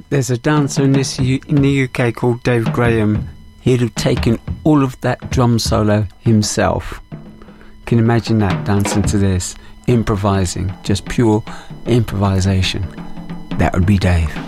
There's a dancer in the UK called Dave Graham. He'd have taken all of that drum solo himself. Can you imagine that, dancing to this, improvising, just pure improvisation? That would be Dave.